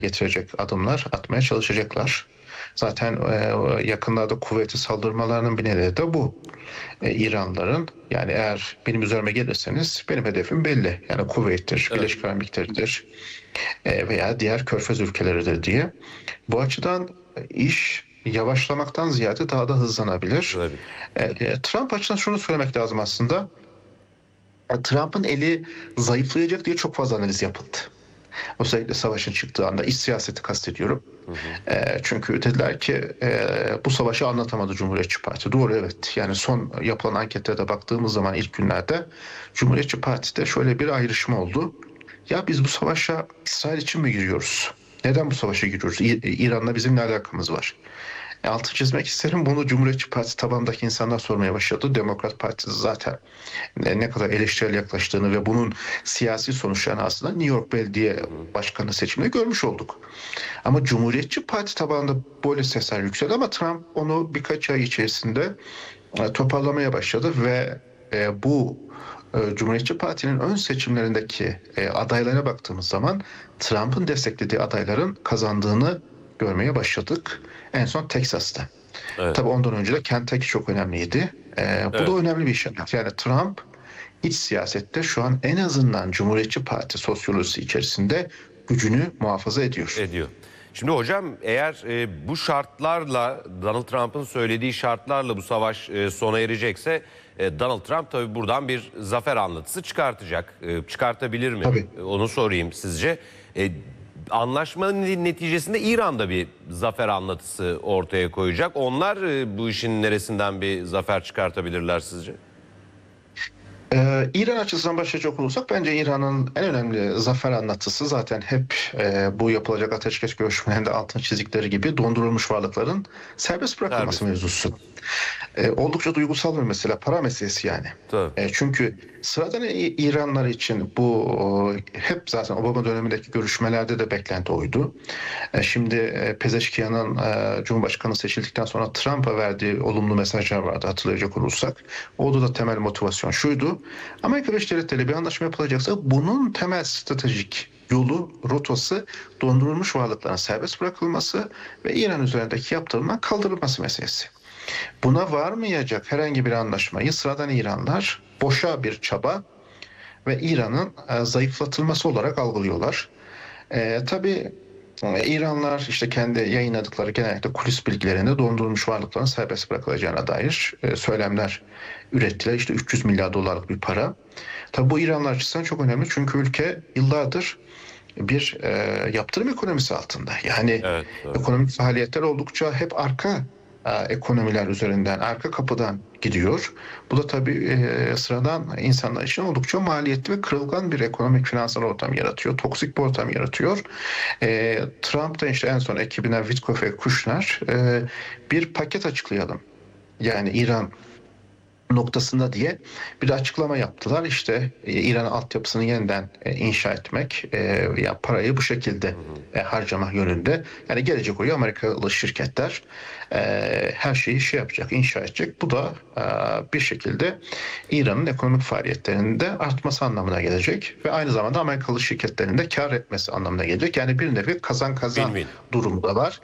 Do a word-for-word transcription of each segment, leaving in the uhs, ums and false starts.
getirecek adımlar atmaya çalışacaklar. Zaten e, yakınlarda kuvvetli saldırmalarının bir nedeni de bu. E, İranlıların, yani eğer benim üzerime gelirseniz benim hedefim belli. Yani Kuveyt'tir, Evet. Birleşik Arap Emirlikleri'dir e, veya diğer Körfez ülkeleridir diye. Bu açıdan iş yavaşlamaktan ziyade daha da hızlanabilir. Olabilir. E, e, Trump açısından şunu söylemek lazım aslında. E, Trump'ın eli zayıflayacak diye çok fazla analiz yapıldı. Özellikle savaşın çıktığı anda, iç siyaseti kastediyorum. Hı hı. E, çünkü dediler ki e, bu savaşı anlatamadı Cumhuriyetçi Parti. Doğru, evet. Yani son yapılan anketlerde baktığımız zaman ilk günlerde Cumhuriyetçi Parti'de şöyle bir ayrışma oldu. Ya biz bu savaşa İsrail için mi giriyoruz? Neden bu savaşa giriyoruz? İ- İran'la bizim ne alakamız var? E, altı çizmek isterim, bunu Cumhuriyetçi Parti tabanındaki insanlar sormaya başladı. Demokrat Parti zaten ne, ne kadar eleştirel yaklaştığını ve bunun siyasi sonuçlarını aslında New York Belediye Başkanı seçiminde görmüş olduk. Ama Cumhuriyetçi Parti tabanında böyle sesler yükseldi ama Trump onu birkaç ay içerisinde e, toparlamaya başladı ve e, bu e, Cumhuriyetçi Parti'nin ön seçimlerindeki e, adaylara baktığımız zaman Trump'ın desteklediği adayların kazandığını görmeye başladık. En son Teksas'ta. Evet. Tabii ondan önce de Kentucky çok önemliydi. E, bu Evet. da önemli bir işaret. Yani Trump iç siyasette şu an en azından Cumhuriyetçi Parti sosyolojisi içerisinde gücünü muhafaza ediyor. Ediyor. Şimdi hocam, eğer e, bu şartlarla, Donald Trump'ın söylediği şartlarla bu savaş e, sona erecekse e, Donald Trump tabii buradan bir zafer anlatısı çıkartacak. E, çıkartabilir mi? Tabii. E, onu sorayım sizce. E, anlaşmanın neticesinde İran'da bir zafer anlatısı ortaya koyacak. Onlar e, bu işin neresinden bir zafer çıkartabilirler sizce? Ee, İran açısından başlayacak olursak bence İran'ın en önemli zafer anlatısı zaten hep e, bu yapılacak ateşkes görüşmelerinde altını çizdikleri gibi dondurulmuş varlıkların serbest bırakılması Serbest. mevzusu. E, oldukça duygusal bir mesele, para meselesi yani. Tabii. E, çünkü sıradan İ- İranlılar için bu o, hep zaten Obama dönemindeki görüşmelerde de beklenti oydu. E, şimdi e, Pezeşkiyan'ın e, Cumhurbaşkanı seçildikten sonra Trump'a verdiği olumlu mesajlar vardı, hatırlayacak olursak. Orada da temel motivasyon şuydu: Amerika Birleşik Devletleri bir anlaşma yapılacaksa bunun temel stratejik yolu, rotası dondurulmuş varlıkların serbest bırakılması ve İran üzerindeki yaptırımların kaldırılması meselesi. Buna varmayacak herhangi bir anlaşmayı sıradan İranlılar boşa bir çaba ve İran'ın e, zayıflatılması olarak algılıyorlar. E, tabii e, İranlılar işte kendi yayınladıkları genellikle kulis bilgilerinde dondurulmuş varlıkların serbest bırakılacağına dair e, söylemler ürettiler. İşte üç yüz milyar dolarlık bir para. Tabii bu İranlılar açısından çok önemli, çünkü ülke yıllardır bir e, yaptırım ekonomisi altında. Yani Evet, evet. ekonomik faaliyetler oldukça hep arka e, ekonomiler üzerinden, arka kapıdan gidiyor. Bu da tabii e, sıradan insanlar için oldukça maliyetli ve kırılgan bir ekonomik finansal ortam yaratıyor. Toksik bir ortam yaratıyor. E, Trump da işte en son ekibine Witkoff ve Kushner e, bir paket açıklayalım, yani İran noktasında diye bir açıklama yaptılar. İşte e, İran altyapısını yeniden e, inşa etmek, e, ya parayı bu şekilde e, harcamak yönünde. Yani gelecek oyu Amerikalı şirketler e, her şeyi şey yapacak, inşa edecek. Bu da e, bir şekilde İran'ın ekonomik faaliyetlerinde artması anlamına gelecek ve aynı zamanda Amerikalı şirketlerin de kar etmesi anlamına gelecek. Yani bir nevi kazan kazan Win-win. durumu da var.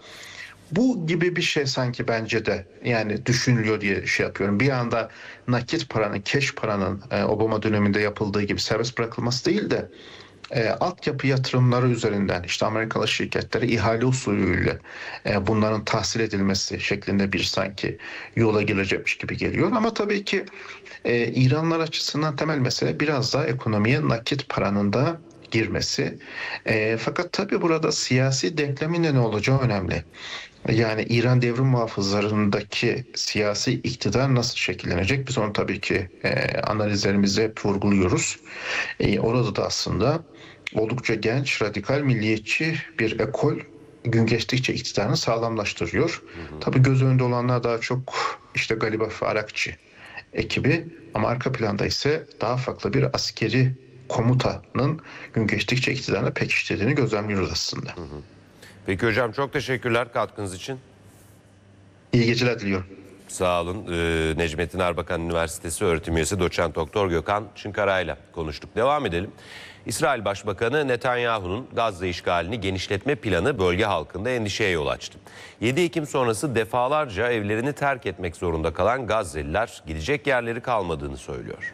Bu gibi bir şey sanki bence de yani düşünülüyor diye şey yapıyorum. Bir anda nakit paranın, cash paranın e, Obama döneminde yapıldığı gibi serbest bırakılması değil de e, altyapı yatırımları üzerinden işte Amerikalı şirketlere ihale usulüyle e, bunların tahsil edilmesi şeklinde bir sanki yola girecekmiş gibi geliyor. Ama tabii ki e, İranlar açısından temel mesele biraz daha ekonomiye nakit paranın da girmesi. E, fakat tabii burada siyasi denklemin de ne olacağı önemli. Yani İran devrim muhafızlarındaki siyasi iktidar nasıl şekillenecek? Biz onu tabii ki e, analizlerimizde hep vurguluyoruz. E, orada da aslında oldukça genç, radikal, milliyetçi bir ekol gün geçtikçe iktidarını sağlamlaştırıyor. Hı hı. Tabii göz önünde olanlar daha çok işte Galiba Farakçı ekibi, ama arka planda ise daha farklı bir askeri komutanın gün geçtikçe iktidarını pekiştirdiğini gözlemliyoruz aslında. Hı hı. Peki hocam, çok teşekkürler katkınız için. İyi geceler diliyorum. Sağ olun. Ee, Necmettin Erbakan Üniversitesi öğretim üyesi doçent doktor Gökhan Çınkaray'la konuştuk. Devam edelim. İsrail Başbakanı Netanyahu'nun Gazze işgalini genişletme planı bölge halkında endişeye yol açtı. yedi Ekim sonrası defalarca evlerini terk etmek zorunda kalan Gazze'liler gidecek yerleri kalmadığını söylüyor.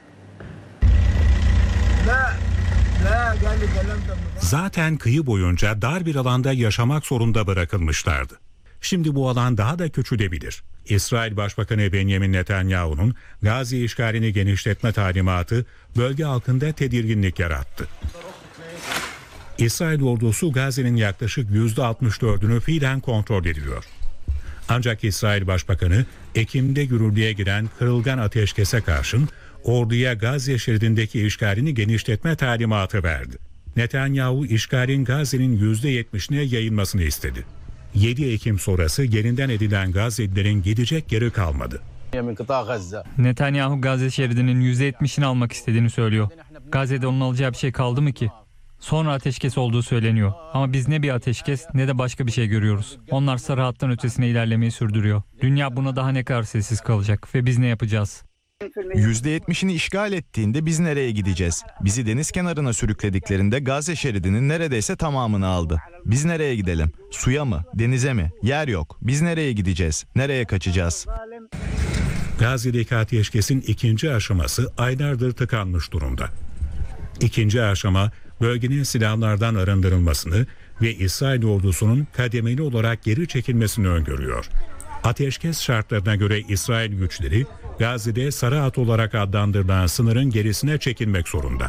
Zaten kıyı boyunca dar bir alanda yaşamak zorunda bırakılmışlardı. Şimdi bu alan daha da küçülebilir. İsrail Başbakanı Benjamin Netanyahu'nun Gazze işgalini genişletme talimatı bölge halkında tedirginlik yarattı. İsrail ordusu Gazze'nin yaklaşık yüzde altmış dördünü fiilen kontrol ediyor. Ancak İsrail Başbakanı Ekim'de yürürlüğe giren kırılgan ateşkese karşın orduya Gazze şeridindeki işgalini genişletme talimatı verdi. Netanyahu işgalin Gazze'nin yüzde yetmişine yayılmasını istedi. yedi Ekim sonrası yerinden edilen Gazze'lilerin gidecek yeri kalmadı. Netanyahu Gazze şeridinin yüzde yetmişini almak istediğini söylüyor. Gazze'de onun alacağı bir şey kaldı mı ki? Sonra ateşkes olduğu söyleniyor. Ama biz ne bir ateşkes ne de başka bir şey görüyoruz. Onlar sarı hattın ötesine ilerlemeyi sürdürüyor. Dünya buna daha ne kadar sessiz kalacak ve biz ne yapacağız? yüzde yetmişini işgal ettiğinde biz nereye gideceğiz? Bizi deniz kenarına sürüklediklerinde Gazze şeridinin neredeyse tamamını aldı. Biz nereye gidelim? Suya mı? Denize mi? Yer yok. Biz nereye gideceğiz? Nereye kaçacağız? Gazze'deki ateşkesin ikinci aşaması aylardır tıkanmış durumda. İkinci aşama bölgenin silahlardan arındırılmasını ve İsrail ordusunun kademeli olarak geri çekilmesini öngörüyor. Ateşkes şartlarına göre İsrail güçleri Gazze'de sarı hat olarak adlandırılan sınırın gerisine çekilmek zorunda.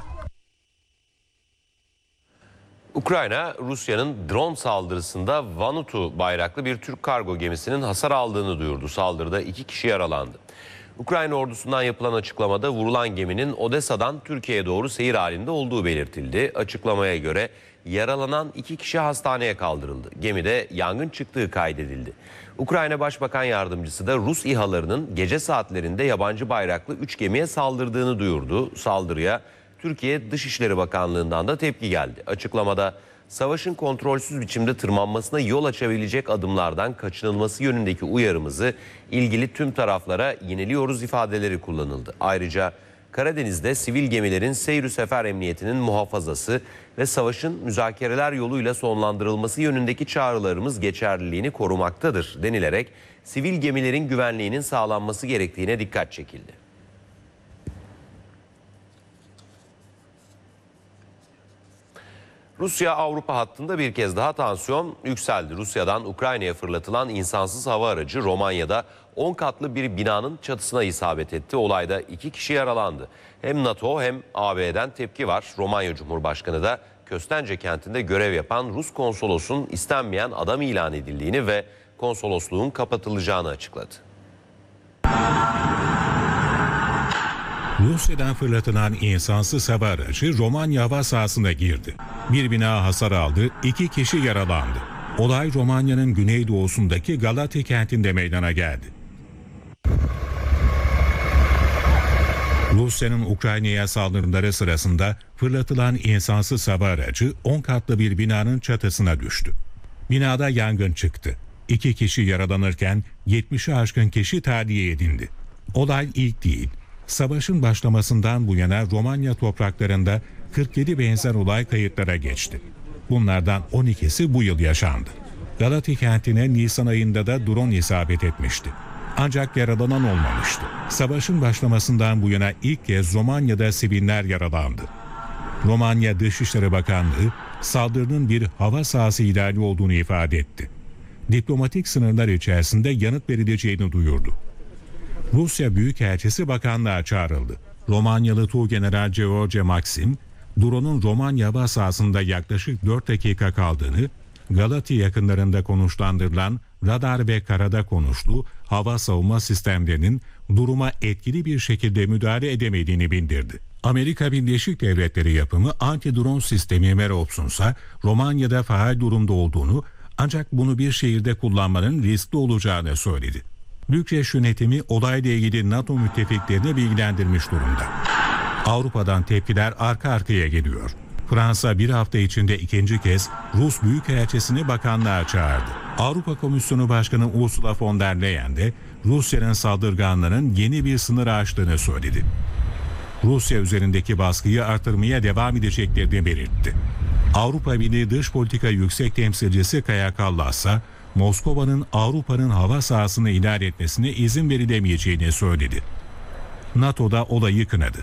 Ukrayna, Rusya'nın drone saldırısında Vanutu bayraklı bir Türk kargo gemisinin hasar aldığını duyurdu. Saldırıda iki kişi yaralandı. Ukrayna ordusundan yapılan açıklamada vurulan geminin Odessa'dan Türkiye'ye doğru seyir halinde olduğu belirtildi. Açıklamaya göre yaralanan iki kişi hastaneye kaldırıldı. Gemide yangın çıktığı kaydedildi. Ukrayna Başbakan Yardımcısı da Rus İHA'larının gece saatlerinde yabancı bayraklı üç gemiye saldırdığını duyurdu. Saldırıya Türkiye Dışişleri Bakanlığı'ndan da tepki geldi. Açıklamada savaşın kontrolsüz biçimde tırmanmasına yol açabilecek adımlardan kaçınılması yönündeki uyarımızı ilgili tüm taraflara yineliyoruz ifadeleri kullanıldı. Ayrıca Karadeniz'de sivil gemilerin seyr-ü sefer emniyetinin muhafazası ve savaşın müzakereler yoluyla sonlandırılması yönündeki çağrılarımız geçerliliğini korumaktadır denilerek sivil gemilerin güvenliğinin sağlanması gerektiğine dikkat çekildi. Rusya-Avrupa hattında bir kez daha tansiyon yükseldi. Rusya'dan Ukrayna'ya fırlatılan insansız hava aracı Romanya'da on katlı bir binanın çatısına isabet etti. Olayda iki kişi yaralandı. Hem NATO hem A B D'den tepki var. Romanya Cumhurbaşkanı da Köstence kentinde görev yapan Rus konsolosun istenmeyen adam ilan edildiğini ve konsolosluğun kapatılacağını açıkladı. Rusya'dan fırlatılan insansız hava aracı Romanya hava sahasına girdi. Bir bina hasar aldı, iki kişi yaralandı. Olay Romanya'nın güneydoğusundaki Galati kentinde meydana geldi. Rusya'nın Ukrayna'ya saldırıları sırasında fırlatılan insansız hava aracı on katlı bir binanın çatısına düştü. Binada yangın çıktı. İki kişi yaralanırken yetmişe aşkın kişi tahliye edildi. Olay ilk değil. Savaşın başlamasından bu yana Romanya topraklarında kırk yedi benzer olay kayıtlara geçti. Bunlardan on ikisi bu yıl yaşandı. Galati kentine Nisan ayında da drone isabet etmişti. Ancak yaralanan olmamıştı. Savaşın başlamasından bu yana ilk kez Romanya'da siviller yaralandı. Romanya Dışişleri Bakanlığı saldırının bir hava sahası ihlali olduğunu ifade etti. Diplomatik sınırlar içerisinde yanıt verileceğini duyurdu. Rusya Büyükelçisi bakanlığa çağrıldı. Romanyalı Tuğgeneral George Maxim, drone'un Romanya hava sahasında yaklaşık dört dakika kaldığını, Galati yakınlarında konuşlandırılan radar ve karada konuşlu hava savunma sistemlerinin duruma etkili bir şekilde müdahale edemediğini bildirdi. Amerika Birleşik Devletleri yapımı anti-drone sistemi Merops'un ise Romanya'da faal durumda olduğunu, ancak bunu bir şehirde kullanmanın riskli olacağını söyledi. Bükreş yönetimi olayla ilgili NATO müttefiklerini bilgilendirmiş durumda. Avrupa'dan tepkiler arka arkaya geliyor. Fransa bir hafta içinde ikinci kez Rus Büyükelçisini bakanlığa çağırdı. Avrupa Komisyonu Başkanı Ursula von der Leyen de Rusya'nın saldırganların yeni bir sınır aştığını söyledi. Rusya üzerindeki baskıyı artırmaya devam edeceklerini belirtti. Avrupa Birliği Dış Politika Yüksek Temsilcisi Kaja Kallas ise Moskova'nın Avrupa'nın hava sahasını ihlal etmesine izin verilemeyeceğini söyledi. NATO da olayı kınadı.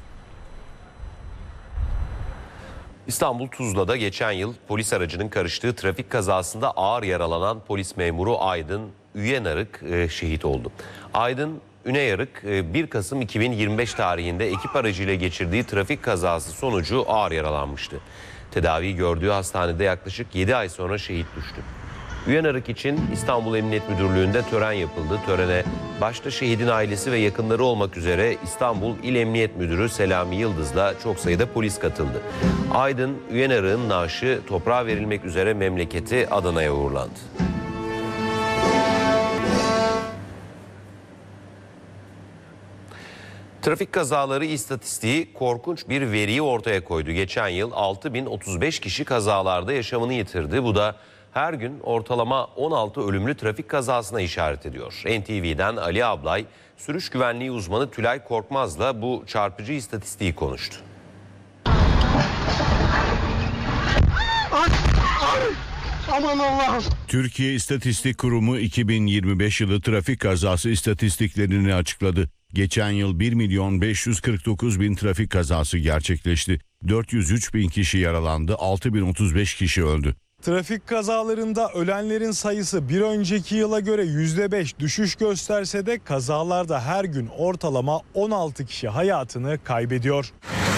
İstanbul Tuzla'da geçen yıl polis aracının karıştığı trafik kazasında ağır yaralanan polis memuru Aydın Üyenarık e, şehit oldu. Aydın Üyenarık e, bir Kasım iki bin yirmi beş tarihinde ekip aracıyla geçirdiği trafik kazası sonucu ağır yaralanmıştı. Tedavi gördüğü hastanede yaklaşık yedi ay sonra şehit düştü. Üyenarık için İstanbul Emniyet Müdürlüğü'nde tören yapıldı. Törene başta şehidin ailesi ve yakınları olmak üzere İstanbul İl Emniyet Müdürü Selami Yıldız'la çok sayıda polis katıldı. Aydın Üyenarık'ın naaşı toprağa verilmek üzere memleketi Adana'ya uğurlandı. Trafik kazaları istatistiği korkunç bir veriyi ortaya koydu. Geçen yıl altı bin otuz beş kişi kazalarda yaşamını yitirdi. Bu da her gün ortalama on altı ölümlü trafik kazasına işaret ediyor. N T V'den Ali Ablay, sürüş güvenliği uzmanı Tülay Korkmaz'la bu çarpıcı istatistiği konuştu. Aman Allah'ım. Türkiye İstatistik Kurumu iki bin yirmi beş yılı trafik kazası istatistiklerini açıkladı. Geçen yıl bir milyon beş yüz kırk dokuz bin trafik kazası gerçekleşti. dört yüz üç bin kişi yaralandı, altı bin otuz beş kişi öldü. Trafik kazalarında ölenlerin sayısı bir önceki yıla göre yüzde beş düşüş gösterse de kazalarda her gün ortalama on altı kişi hayatını kaybediyor.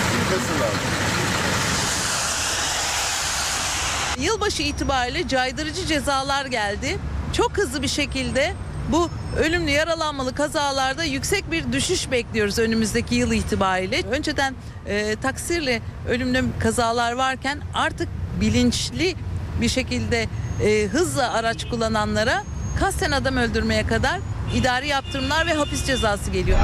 Yılbaşı itibariyle caydırıcı cezalar geldi. Çok hızlı bir şekilde bu ölümlü yaralanmalı kazalarda yüksek bir düşüş bekliyoruz önümüzdeki yıl itibariyle. Önceden e, taksirle ölümlü kazalar varken artık bilinçli bir şekilde e, hızla araç kullananlara kasten adam öldürmeye kadar idari yaptırımlar ve hapis cezası geliyor.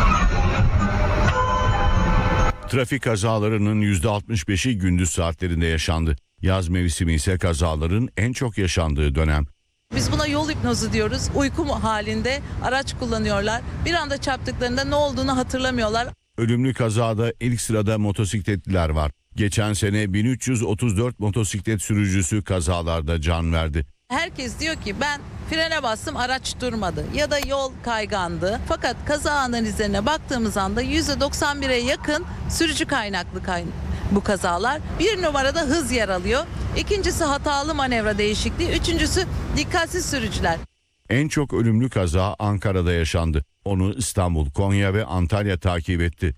Trafik kazalarının yüzde altmış beşi gündüz saatlerinde yaşandı. Yaz mevsimi ise kazaların en çok yaşandığı dönem. Biz buna yol hipnozu diyoruz. Uyku halinde araç kullanıyorlar. Bir anda çarptıklarında ne olduğunu hatırlamıyorlar. Ölümlü kazada ilk sırada motosikletliler var. Geçen sene bin üç yüz otuz dört motosiklet sürücüsü kazalarda can verdi. Herkes diyor ki ben frene bastım, araç durmadı ya da yol kaygandı. Fakat kaza analizlerine baktığımız anda yüzde doksan bire yakın sürücü kaynaklı kayn bu kazalar. Bir numarada hız yer alıyor. İkincisi hatalı manevra değişikliği. Üçüncüsü dikkatsiz sürücüler. En çok ölümlü kaza Ankara'da yaşandı. Onu İstanbul, Konya ve Antalya takip etti.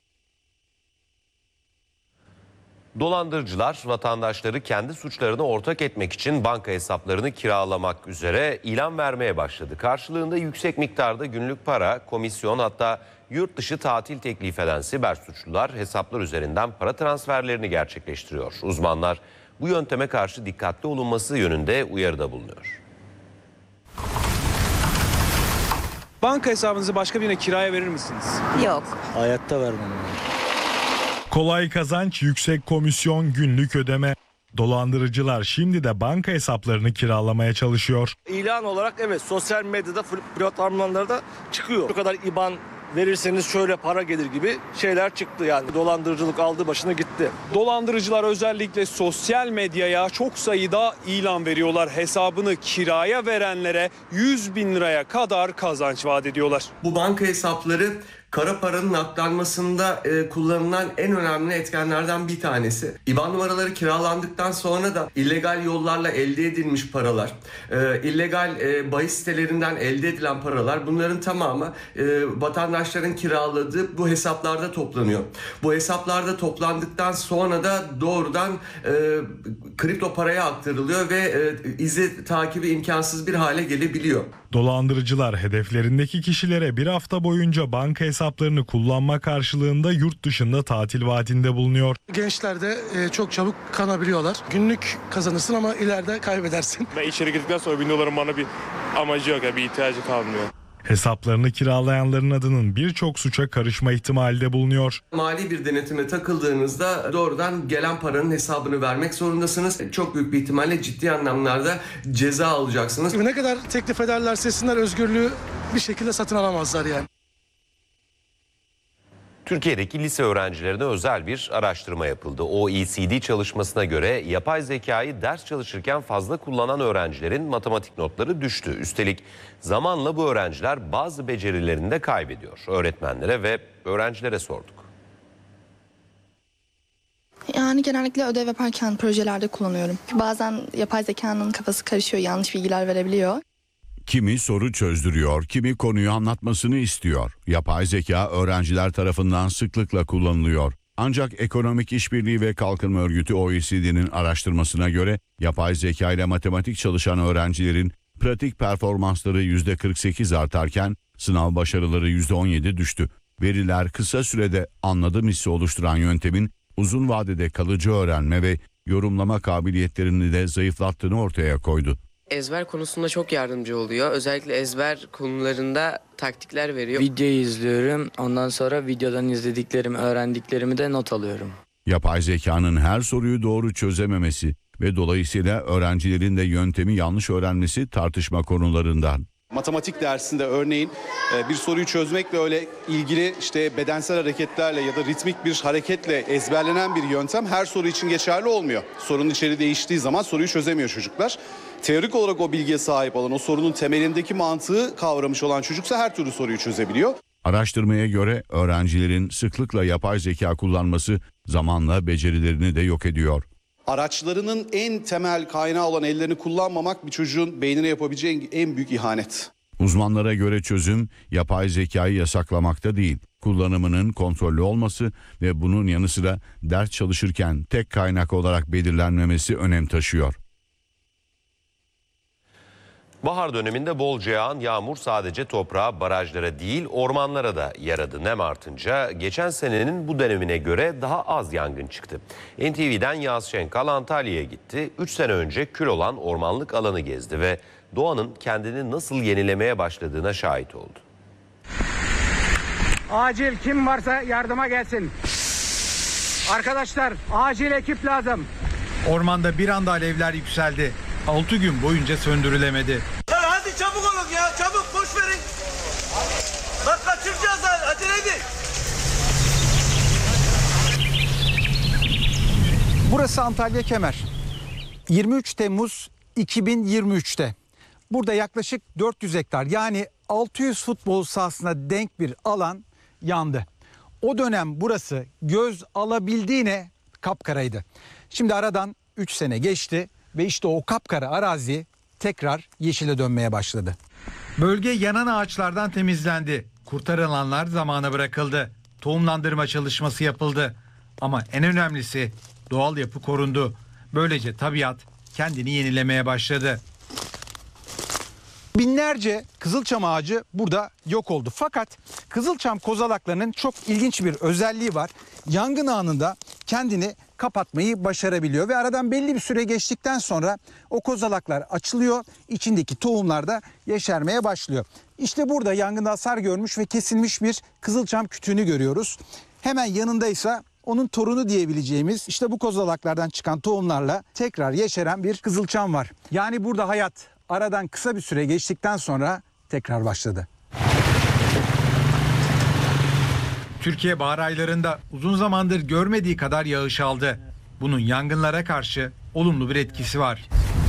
Dolandırıcılar vatandaşları kendi suçlarına ortak etmek için banka hesaplarını kiralamak üzere ilan vermeye başladı. Karşılığında yüksek miktarda günlük para, komisyon, hatta yurt dışı tatil teklif eden siber suçlular hesaplar üzerinden para transferlerini gerçekleştiriyor. Uzmanlar bu yönteme karşı dikkatli olunması yönünde uyarıda bulunuyor. Banka hesabınızı başka birine kiraya verir misiniz? Yok. Hayatta vermem. Kolay kazanç, yüksek komisyon, günlük ödeme. Dolandırıcılar şimdi de banka hesaplarını kiralamaya çalışıyor. İlan olarak evet, sosyal medyada platformlarda çıkıyor. Bu kadar İ B A N verirseniz şöyle para gelir gibi şeyler çıktı yani. Dolandırıcılık aldı başına gitti. Dolandırıcılar özellikle sosyal medyaya çok sayıda ilan veriyorlar. Hesabını kiraya verenlere yüz bin liraya kadar kazanç vaat ediyorlar. Bu banka hesapları kara paranın aktarmasında e, kullanılan en önemli etkenlerden bir tanesi. İ B A N numaraları kiralandıktan sonra da illegal yollarla elde edilmiş paralar, e, illegal e, bahis sitelerinden elde edilen paralar, bunların tamamı e, vatandaşların kiraladığı bu hesaplarda toplanıyor. Bu hesaplarda toplandıktan sonra da doğrudan e, kripto paraya aktarılıyor ve e, izi takibi imkansız bir hale gelebiliyor. Dolandırıcılar hedeflerindeki kişilere bir hafta boyunca banka hesaplarını kullanma karşılığında yurt dışında tatil vaadinde bulunuyor. Gençler de e, çok çabuk kanabiliyorlar. Günlük kazanırsın ama ileride kaybedersin. Ve içeri girdikten sonra bin doların bana bir amacı yok, yani bir ihtiyacı kalmıyor. Hesaplarını kiralayanların adının birçok suça karışma ihtimali de bulunuyor. Mali bir denetime takıldığınızda doğrudan gelen paranın hesabını vermek zorundasınız. Çok büyük bir ihtimalle ciddi anlamlarda ceza alacaksınız. Ne kadar teklif ederlerse etsinler özgürlüğü bir şekilde satın alamazlar yani. Türkiye'deki lise öğrencilerine özel bir araştırma yapıldı. O E C D çalışmasına göre yapay zekayı ders çalışırken fazla kullanan öğrencilerin matematik notları düştü. Üstelik zamanla bu öğrenciler bazı becerilerini de kaybediyor. Öğretmenlere ve öğrencilere sorduk. Yani genellikle ödev yaparken projelerde kullanıyorum. Bazen yapay zekanın kafası karışıyor, yanlış bilgiler verebiliyor. Kimi soru çözdürüyor, kimi konuyu anlatmasını istiyor. Yapay zeka öğrenciler tarafından sıklıkla kullanılıyor. Ancak Ekonomik İşbirliği ve Kalkınma Örgütü O E C D'nin araştırmasına göre yapay zeka ile matematik çalışan öğrencilerin pratik performansları yüzde kırk sekiz artarken sınav başarıları yüzde on yedi düştü. Veriler kısa sürede anladım hissi oluşturan yöntemin uzun vadede kalıcı öğrenme ve yorumlama kabiliyetlerini de zayıflattığını ortaya koydu. Ezber konusunda çok yardımcı oluyor. Özellikle ezber konularında taktikler veriyor. Videoyu izliyorum. Ondan sonra videodan izlediklerimi, öğrendiklerimi de not alıyorum. Yapay zekanın her soruyu doğru çözememesi ve dolayısıyla öğrencilerin de yöntemi yanlış öğrenmesi tartışma konularından. Matematik dersinde örneğin bir soruyu çözmekle öyle ilgili işte bedensel hareketlerle ya da ritmik bir hareketle ezberlenen bir yöntem her soru için geçerli olmuyor. Sorunun içeriği değiştiği zaman soruyu çözemiyor çocuklar. Teorik olarak o bilgiye sahip olan, o sorunun temelindeki mantığı kavramış olan çocuksa her türlü soruyu çözebiliyor. Araştırmaya göre öğrencilerin sıklıkla yapay zeka kullanması zamanla becerilerini de yok ediyor. Araçlarının en temel kaynağı olan ellerini kullanmamak bir çocuğun beynine yapabileceği en büyük ihanet. Uzmanlara göre çözüm yapay zekayı yasaklamakta değil, kullanımının kontrollü olması ve bunun yanı sıra ders çalışırken tek kaynak olarak belirlenmemesi önem taşıyor. Bahar döneminde bolca yağan yağmur sadece toprağa, barajlara değil ormanlara da yaradı. Nem artınca geçen senenin bu dönemine göre daha az yangın çıktı. N T V'den Yağız Şenkal Antalya'ya gitti. üç sene önce kül olan ormanlık alanı gezdi ve doğanın kendini nasıl yenilemeye başladığına şahit oldu. Acil kim varsa yardıma gelsin. Arkadaşlar acil ekip lazım. Ormanda bir anda alevler yükseldi. altı gün boyunca söndürülemedi. Ya hadi çabuk olun ya, çabuk boş verin. Bak kaçıracağız, acele edin. Burası Antalya Kemer. yirmi üç Temmuz iki bin yirmi üç'te. Burada yaklaşık dört yüz hektar yani altı yüz futbol sahasına denk bir alan yandı. O dönem burası göz alabildiğine kapkaraydı. Şimdi aradan üç sene geçti ve işte o kapkara arazi tekrar yeşile dönmeye başladı. Bölge yanan ağaçlardan temizlendi. Kurtarılanlar zamana bırakıldı. Tohumlandırma çalışması yapıldı. Ama en önemlisi doğal yapı korundu. Böylece tabiat kendini yenilemeye başladı. Binlerce kızılçam ağacı burada yok oldu. Fakat kızılçam kozalaklarının çok ilginç bir özelliği var. Yangın anında kendini kapatmayı başarabiliyor ve aradan belli bir süre geçtikten sonra o kozalaklar açılıyor. İçindeki tohumlar da yeşermeye başlıyor. İşte burada yangında hasar görmüş ve kesilmiş bir kızılçam kütüğünü görüyoruz. Hemen yanındaysa onun torunu diyebileceğimiz işte bu kozalaklardan çıkan tohumlarla tekrar yeşeren bir kızılçam var. Yani burada hayat aradan kısa bir süre geçtikten sonra tekrar başladı. Türkiye bahar aylarında uzun zamandır görmediği kadar yağış aldı. Bunun yangınlara karşı olumlu bir etkisi var.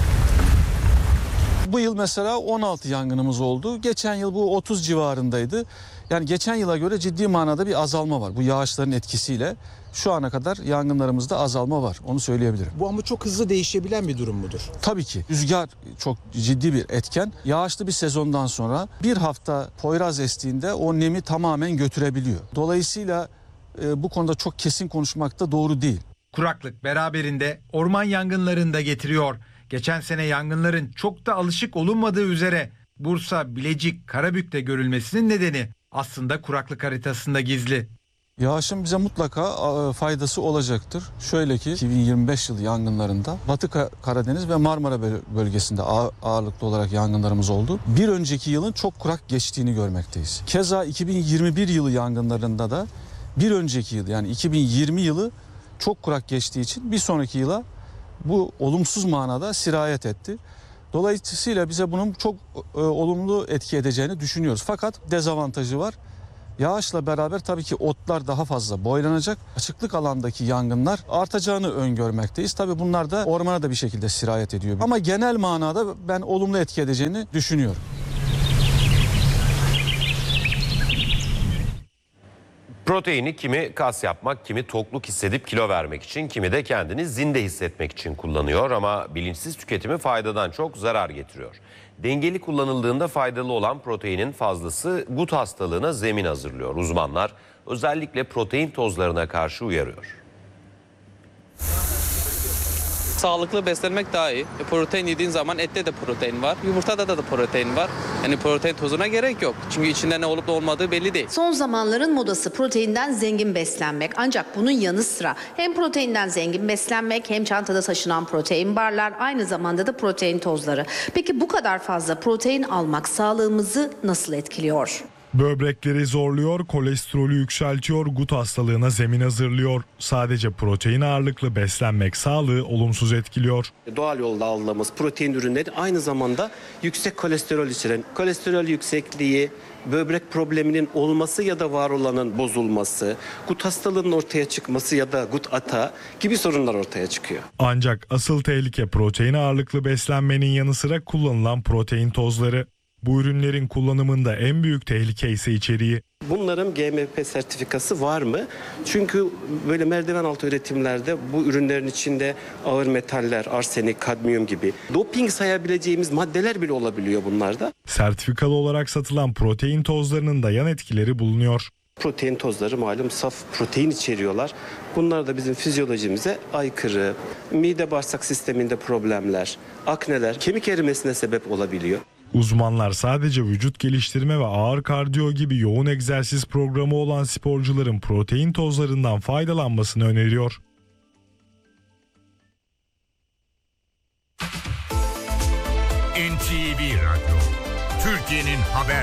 Bu yıl mesela on altı yangınımız oldu. Geçen yıl bu otuz civarındaydı. Yani geçen yıla göre ciddi manada bir azalma var. Bu yağışların etkisiyle şu ana kadar yangınlarımızda azalma var. Onu söyleyebilirim. Bu ama çok hızlı değişebilen bir durum mudur? Tabii ki. Rüzgar çok ciddi bir etken. Yağışlı bir sezondan sonra bir hafta Poyraz estiğinde o nemi tamamen götürebiliyor. Dolayısıyla e, bu konuda çok kesin konuşmak da doğru değil. Kuraklık beraberinde orman yangınlarını da getiriyor. Geçen sene yangınların çok da alışık olunmadığı üzere Bursa, Bilecik, Karabük'te görülmesinin nedeni aslında kuraklık haritasında gizli. Yağışın bize mutlaka e, faydası olacaktır. Şöyle ki iki bin yirmi beş yılı yangınlarında Batı Karadeniz ve Marmara bölgesinde ağırlıklı olarak yangınlarımız oldu. Bir önceki yılın çok kurak geçtiğini görmekteyiz. Keza iki bin yirmi bir yılı yangınlarında da bir önceki yıl yani iki bin yirmi yılı çok kurak geçtiği için bir sonraki yıla bu olumsuz manada sirayet etti. Dolayısıyla bize bunun çok e, olumlu etki edeceğini düşünüyoruz. Fakat dezavantajı var. Yağışla beraber tabii ki otlar daha fazla boylanacak. Açıklık alandaki yangınlar artacağını öngörmekteyiz. Tabii bunlar da ormana da bir şekilde sirayet ediyor. Ama genel manada ben olumlu etki edeceğini düşünüyorum. Proteini kimi kas yapmak, kimi tokluk hissedip kilo vermek için, kimi de kendini zinde hissetmek için kullanıyor. Ama bilinçsiz tüketimi faydadan çok zarar getiriyor. Dengeli kullanıldığında faydalı olan proteinin fazlası gut hastalığına zemin hazırlıyor. Uzmanlar özellikle protein tozlarına karşı uyarıyor. Sağlıklı beslenmek daha iyi. E, protein yediğin zaman ette de protein var, yumurtada da, da protein var. Yani protein tozuna gerek yok. Çünkü içinde ne olup da olmadığı belli değil. Son zamanların modası proteinden zengin beslenmek. Ancak bunun yanı sıra hem proteinden zengin beslenmek hem çantada taşınan protein barlar, aynı zamanda da protein tozları. Peki bu kadar fazla protein almak sağlığımızı nasıl etkiliyor? Böbrekleri zorluyor, kolesterolü yükseltiyor, gut hastalığına zemin hazırlıyor. Sadece protein ağırlıklı beslenmek sağlığı olumsuz etkiliyor. Doğal yolda aldığımız protein ürünleri aynı zamanda yüksek kolesterol içeren, kolesterol yüksekliği, böbrek probleminin olması ya da var olanın bozulması, gut hastalığının ortaya çıkması ya da gut atağı gibi sorunlar ortaya çıkıyor. Ancak asıl tehlike protein ağırlıklı beslenmenin yanı sıra kullanılan protein tozları. Bu ürünlerin kullanımında en büyük tehlike ise içeriği. Bunların G M P sertifikası var mı? Çünkü böyle merdiven altı üretimlerde bu ürünlerin içinde ağır metaller, arsenik, kadmiyum gibi doping sayabileceğimiz maddeler bile olabiliyor bunlarda. Sertifikalı olarak satılan protein tozlarının da yan etkileri bulunuyor. Protein tozları malum saf protein içeriyorlar. Bunlar da bizim fizyolojimize aykırı. Mide bağırsak sisteminde problemler, akneler, kemik erimesine sebep olabiliyor. Uzmanlar sadece vücut geliştirme ve ağır kardiyo gibi yoğun egzersiz programı olan sporcuların protein tozlarından faydalanmasını öneriyor. N T V Radyo, Türkiye'nin haber